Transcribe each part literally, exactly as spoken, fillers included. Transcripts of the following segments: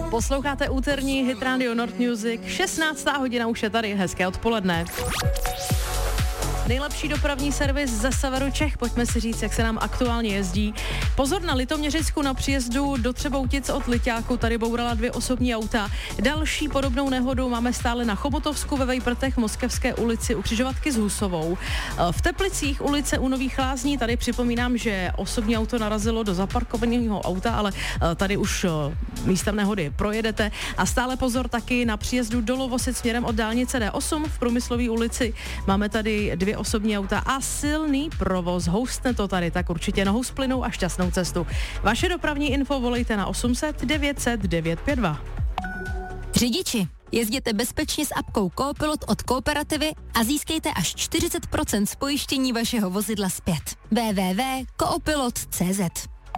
Posloucháte úterní Hit Radio Nord Music, šestnáctá hodina už je tady, hezké odpoledne. Nejlepší dopravní servis ze severu Čech, pojďme si říct, jak se nám aktuálně jezdí. Pozor na Litoměřicku na příjezdu do Třeboutic od Liťáku, tady bourala dvě osobní auta. Další podobnou nehodu máme stále na Chomotovsku ve Vejprtech, Moskevské ulici u křižovatky s Husovou. V Teplicích ulice u Nových Lázní, tady připomínám, že osobní auto narazilo do zaparkovaného auta, ale tady už místem nehody projedete. A stále pozor taky na příjezdu do Lovosic směrem od dálnice D osm v Průmyslové ulici. Máme tady dvě osobní auta a silný provoz. Houstne to tady, tak určitě nohou z plynou a šťastnou cestu. Vaše dopravní info volejte na osm set devět set devět pět dva. Řidiči, jezděte bezpečně s apkou Coopilot od Kooperativy a získejte až čtyřicet procent z pojištění vašeho vozidla zpět. w w w tečka coopilot tečka c z.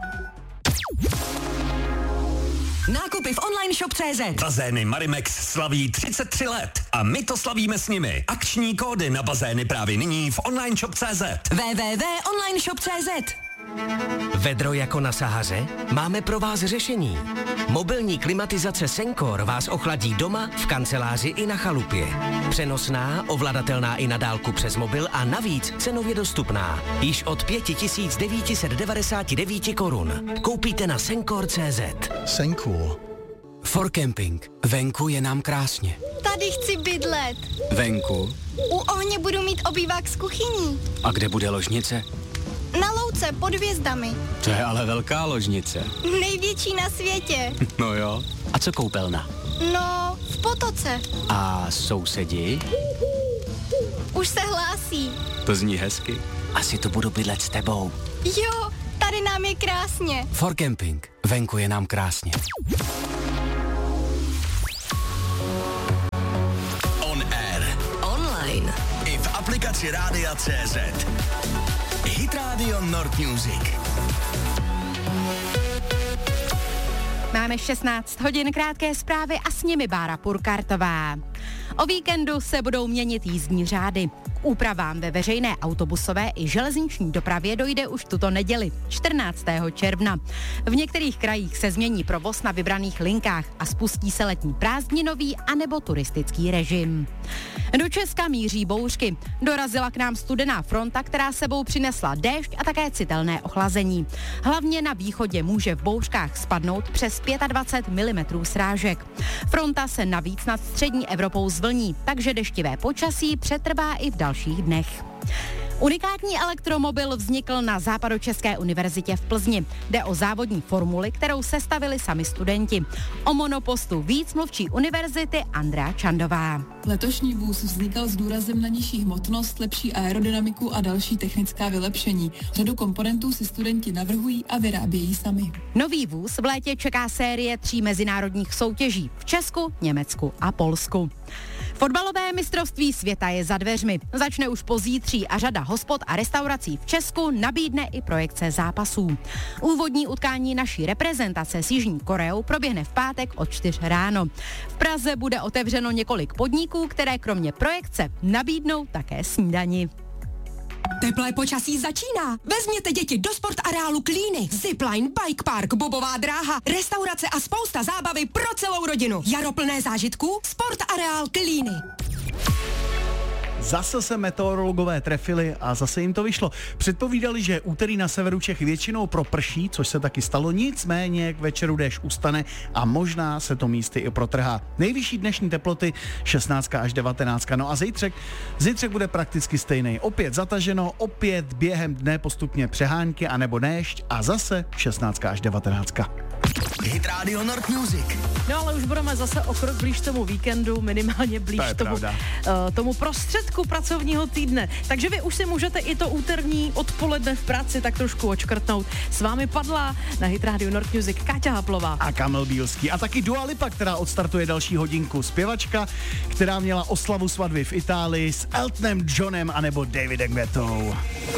Nákupy v online shop tečka cé zet. Bazény Marimex slaví třicet tři let a my to slavíme s nimi. Akční kódy na bazény právě nyní v online shop tečka cé zet. w w w tečka online shop tečka cé zet. Vedro jako na Sahaře? Máme pro vás řešení. Mobilní klimatizace Sencor vás ochladí doma, v kanceláři i na chalupě. Přenosná, ovladatelná i na dálku přes mobil a navíc cenově dostupná. Již od pět tisíc devět set devadesát devět korun. Koupíte na Sencor tečka cé zet. Sencor. For camping. Venku je nám krásně. Tady chci bydlet. Venku? U ohně budu mít obývák s kuchyní. A kde bude ložnice? Na louce pod hvězdami. To je ale velká ložnice. Největší na světě. No jo. A co koupelna? No, v potoce. A sousedi? Už se hlásí. To zní hezky. Asi to budu bydlet s tebou. Jo, tady nám je krásně. For camping. Venku je nám krásně. On air. Online. I v aplikaci Rádia tečka cé zet. Hit Radio Nord Music. Máme šestnáct hodin, krátké zprávy a s nimi Bára Purkartová. O víkendu se budou měnit jízdní řády. K úpravám ve veřejné autobusové i železniční dopravě dojde už tuto neděli, čtrnáctého června. V některých krajích se změní provoz na vybraných linkách a spustí se letní prázdninový anebo turistický režim. Do Česka míří bouřky. Dorazila k nám studená fronta, která sebou přinesla déšť a také citelné ochlazení. Hlavně na východě může v bouřkách spadnout přes dvacet pět milimetrů srážek. Fronta se navíc nad střední Evropou zvlní, takže deštivé počasí přetrvá i v dalších dnech. Unikátní elektromobil vznikl na Západočeské univerzitě v Plzni. Jde o závodní formuli, kterou sestavili sami studenti. O monopostu víc mluvčí univerzity Andrea Čandová. Letošní vůz vznikal s důrazem na nižší hmotnost, lepší aerodynamiku a další technická vylepšení. Řadu komponentů si studenti navrhují a vyrábějí sami. Nový vůz v létě čeká série tří mezinárodních soutěží v Česku, Německu a Polsku. Fotbalové mistrovství světa je za dveřmi. Začne už pozítří a řada hospod a restaurací v Česku nabídne i projekce zápasů. Úvodní utkání naší reprezentace s Jižní Koreou proběhne v pátek od čtyř ráno. V Praze bude otevřeno několik podniků, které kromě projekce nabídnou také snídani. Teplé počasí začíná. Vezměte děti do sportareálu Klíny. Zipline, bike park, bobová dráha, restaurace a spousta zábavy pro celou rodinu. Jaro plné zážitků, sportareál Klíny. Zase se meteorologové trefili a zase jim to vyšlo. Předpovídali, že úterý na severu Čech většinou proprší, což se taky stalo, nicméně k večeru déšť ustane a možná se to místy i protrhá. Nejvyšší dnešní teploty šestnáct až devatenáct. No a zítřek, zítřek bude prakticky stejný. Opět zataženo, opět během dne postupně přehánky anebo déšť a zase šestnáct až devatenáct. Hit Radio Nord Music. No ale už budeme zase o krok blíž tomu víkendu, minimálně blíž to tomu, uh, tomu prostředku pracovního týdne. Takže vy už si můžete i to úterní odpoledne v práci tak trošku očkrtnout. S vámi padla na Hit Radio Nord Music Káťa Haplová. A Kamil Bílský. A taky Dua Lipa, která odstartuje další hodinku. Zpěvačka, která měla oslavu svatby v Itálii s Eltonem Johnem anebo Davidem Guettou.